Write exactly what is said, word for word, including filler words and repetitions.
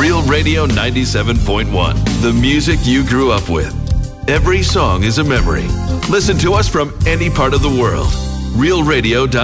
Real Radio ninety-seven point one, the music you grew up with. Every song is a memory. Listen to us from any part of the world. real radio dot com